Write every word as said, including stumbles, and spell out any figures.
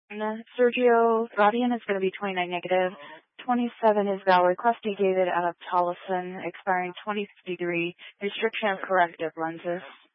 And Sergio, Radian is going to be twenty-nine negative. twenty-seven is valid. Class D David out of Tolleson, expiring twenty fifty-three. Restriction of corrective lenses.